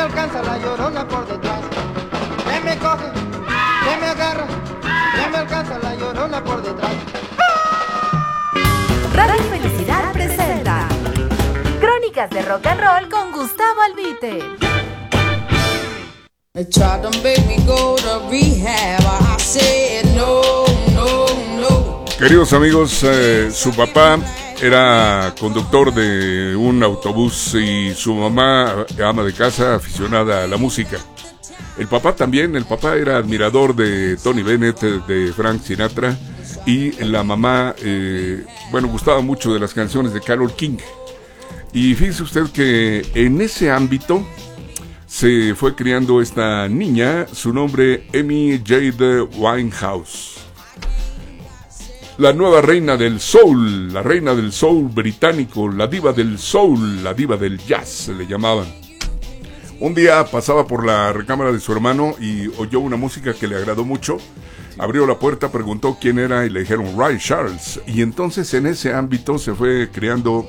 alcanza la llorona por detrás. Que me coge, que me agarra, que me alcanza la llorona por detrás. Radio Felicidad presenta Crónicas de Rock and Roll con Gustavo Albite. Queridos amigos, su papá era conductor de un autobús y su mamá, ama de casa, aficionada a la música. El papá era admirador de Tony Bennett, de Frank Sinatra, y la mamá, gustaba mucho de las canciones de Carole King. Y fíjese usted que en ese ámbito se fue criando esta niña, su nombre Amy Jade Winehouse. La nueva reina del soul, la reina del soul británico, la diva del soul, la diva del jazz, se le llamaban. Un día pasaba por la recámara de su hermano y oyó una música que le agradó mucho. Abrió la puerta, preguntó quién era y le dijeron Ray Charles. Y entonces en ese ámbito se fue criando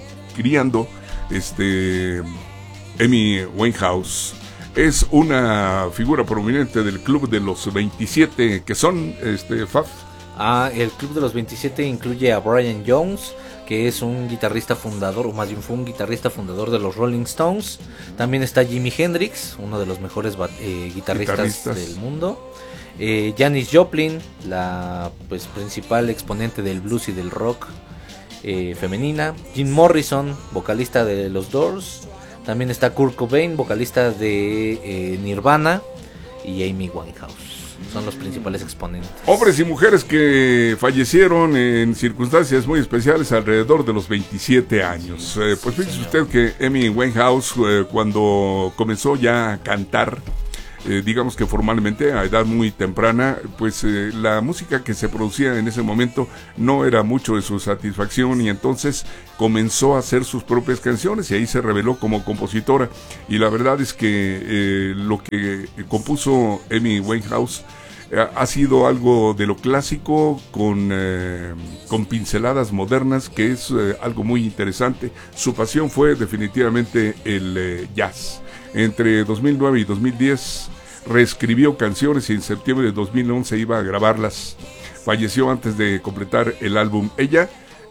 Amy Winehouse. Es una figura prominente del Club de los 27, que son, Faf. El Club de los 27 incluye a Brian Jones, que es un guitarrista fundador, o más bien fue un guitarrista fundador de los Rolling Stones. También está Jimi Hendrix, uno de los mejores guitarristas del mundo. Janis Joplin, la principal exponente del blues y del rock femenina. Jim Morrison, vocalista de los Doors. También está Kurt Cobain, vocalista de Nirvana. Y Amy Winehouse. Son los principales exponentes. Hombres y mujeres que fallecieron en circunstancias muy especiales alrededor de los 27 años. Pues fíjese usted que Amy Winehouse, cuando comenzó ya a cantar, digamos que formalmente a edad muy temprana, pues la música que se producía en ese momento no era mucho de su satisfacción, y entonces comenzó a hacer sus propias canciones y ahí se reveló como compositora. Y la verdad es que lo que compuso Amy Winehouse ha sido algo de lo clásico con pinceladas modernas, que es algo muy interesante. Su pasión fue definitivamente el jazz. Entre 2009 y 2010 reescribió canciones y en septiembre de 2011 iba a grabarlas. Falleció antes de completar el álbum. Ella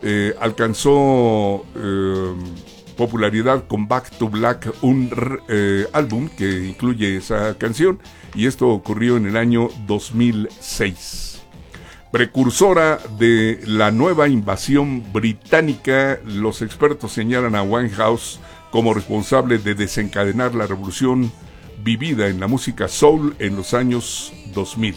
alcanzó popularidad con Back to Black, un álbum que incluye esa canción, y esto ocurrió en el año 2006. Precursora de la nueva invasión británica, los expertos señalan a Winehouse como responsable de desencadenar la revolución vivida en la música soul en los años 2000.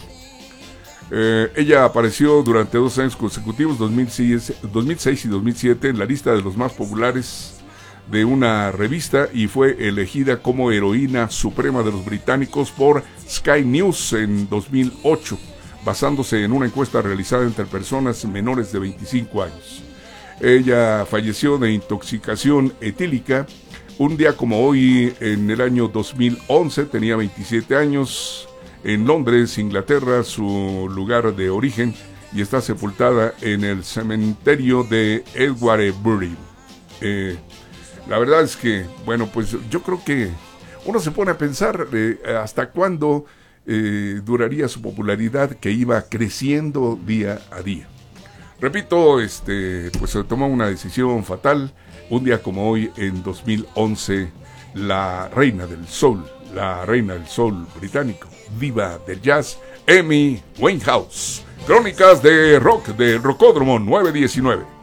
Ella apareció durante 2 años consecutivos, 2006 y 2007, en la lista de los más populares de una revista, y fue elegida como heroína suprema de los británicos por Sky News en 2008, basándose en una encuesta realizada entre personas menores de 25 años. Ella falleció de intoxicación etílica un día como hoy en el año 2011, tenía 27 años, en Londres, Inglaterra, su lugar de origen, y está sepultada en el cementerio de Edgware-Bury. La verdad es que, pues yo creo que uno se pone a pensar hasta cuándo duraría su popularidad, que iba creciendo día a día. Repito, pues se tomó una decisión fatal. Un día como hoy, en 2011, la reina del soul británico, diva del jazz, Amy Winehouse. Crónicas de Rock, del Rocódromo 919.